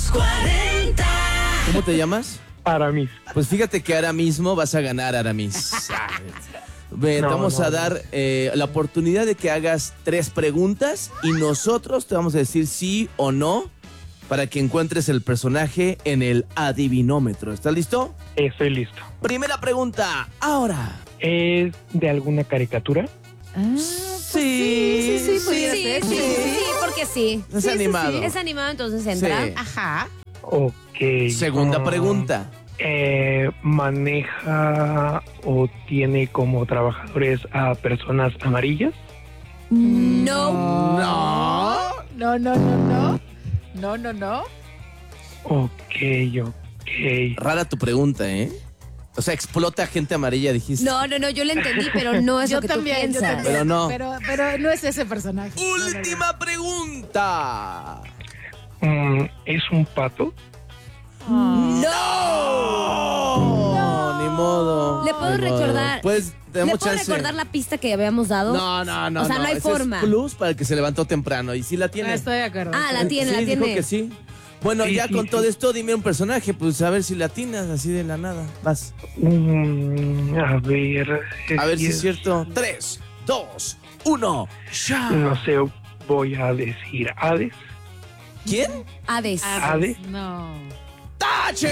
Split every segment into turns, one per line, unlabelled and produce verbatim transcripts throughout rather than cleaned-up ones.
cuarenta.
¿Cómo te llamas?
Aramis.
Pues fíjate que ahora mismo vas a ganar, Aramis. Ve,
No,
vamos
no,
a
no.
dar eh, la oportunidad de que hagas tres preguntas y nosotros te vamos a decir sí o no para que encuentres el personaje en el adivinómetro. ¿Estás listo?
Estoy listo.
Primera pregunta, ahora.
¿Es de alguna caricatura?
Ah, pues
Sí,
sí, sí, sí, pudiera
Sí,
ser.
sí, sí, sí, porque sí.
Es
Sí, sí,
animado.
sí.
Es animado, entonces entra.
Sí.
Ajá.
Ok.
Segunda
um,
pregunta.
eh, ¿Maneja o tiene como trabajadores a personas amarillas?
No.
No.
No, no, no, no. No, no, no.
Ok, ok.
Rara tu pregunta, ¿eh? O sea, explota gente amarilla, dijiste.
No, no, no, yo lo entendí, pero no es
Yo
lo que
también,
tú
yo
piensas.
también.
Pero no.
Pero, pero no es ese personaje. No, no, no.
Última pregunta.
Mm, ¿Es un pato?
No, ni modo.
¿Le puedo
Ni modo.
recordar-
Pues
¿Le
tenemos
puedo
chance.
recordar la pista que habíamos dado?
No, no, no.
O sea, no hay
Ese
forma.
Es plus para el que se levantó temprano. Y sí la tiene.
Ah, estoy de acuerdo.
Ah, la tiene,
sí,
la
dijo
tiene.
que sí. Bueno,
Sí,
ya
sí,
con
sí.
todo esto, dime un personaje, pues a ver si latinas así de la nada. Vas.
Mm, a ver.
A ver si es cierto. Tres, dos, uno. ¡Ya!
No sé, voy a decir Hades.
¿Quién?
Hades.
Hades.
No.
¡Tache!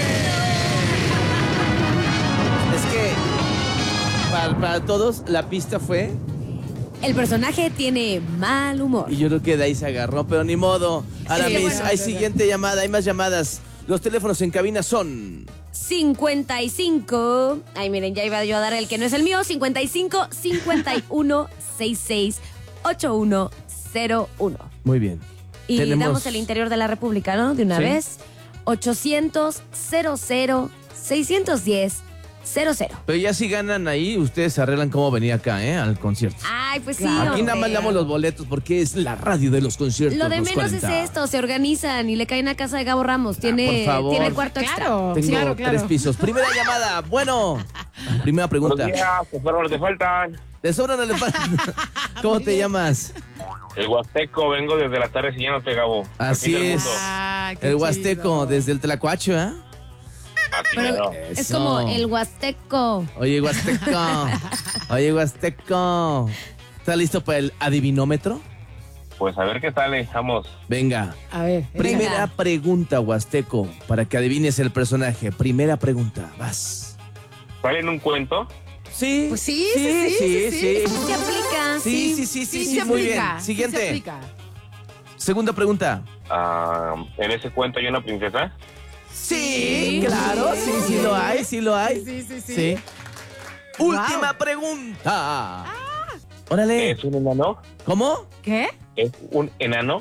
Es que para, para todos la pista fue
El personaje tiene mal humor.
y yo creo que de ahí se agarró, pero ni modo. Aramis,
bueno,
hay
bueno.
siguiente llamada, hay más llamadas. Los teléfonos en cabina son
cincuenta y cinco. Ay, miren, ya iba yo a dar el que no es el mío. cincuenta y cinco, cincuenta y uno, sesenta y seis, ochenta y uno cero uno.
muy bien.
Y
Tenemos-
damos el interior de la República, ¿no? De una
Sí.
vez. ochocientos, cero cero, seiscientos diez, cero cero.
Pero ya si ganan ahí, ustedes se arreglan cómo venir acá, ¿eh? Al concierto.
Ay, pues sí.
Claro.
Aquí nada más
hombre.
le damos los boletos porque es la radio de los conciertos.
Lo de
los
menos
cuarenta.
es esto, se organizan y le caen a casa de Gabo Ramos. Tiene,
por favor.
tiene cuarto extra.
Claro,
Tengo
claro, claro.
tres pisos. Primera llamada. Bueno. Primera pregunta.
Buenos días, ¿qué fueron los que faltan?
¿De sobra no le falta? ¿Cómo te llamas?
El Huasteco, vengo desde la tarde siguiéndote, Gabo. Al
Así
fin del
es.
mundo.
Ah, qué
El Huasteco,
chido.
desde el Tlacuacho, ¿eh?
Así
Pero
mero.
es
Eso.
como el Huasteco.
Oye, Huasteco. Oye, Huasteco. ¿Estás listo para el adivinómetro?
Pues a ver qué sale, vamos.
Venga.
A ver.
Primera
Venga.
pregunta, Huasteco, para que adivines el personaje. Primera pregunta, vas.
¿Sale en un cuento?
Sí.
Pues sí, sí, sí, sí, sí.
Se aplica.
Sí, sí, sí, sí, sí,
se
muy
aplica,
bien.
sí
Siguiente.
se aplica.
Segunda pregunta.
Ah, ¿en ese cuento hay una princesa?
Sí, claro, sí, sí lo hay, sí lo hay.
Sí, sí, sí.
Sí. Última pregunta. Órale.
¿Es un enano?
¿Cómo?
¿Qué?
¿Es un enano?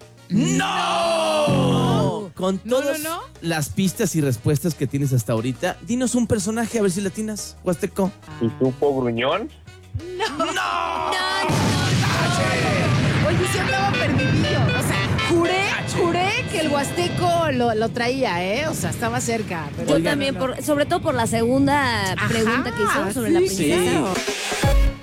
¡No! Con
No,
todas
no, no.
las pistas y respuestas que tienes hasta ahorita, dinos un personaje a ver si latinas, Huasteco.
¿Y tupo gruñón?
Oye, sí andaba perdidillo. O sea, juré, juré que el Huasteco lo, lo traía, ¿eh? O sea, estaba cerca. Pero
Yo
Oigan.
también, por, sobre todo por la segunda
Ajá,
pregunta que hizo sobre la
sí,
princesa.
Sí.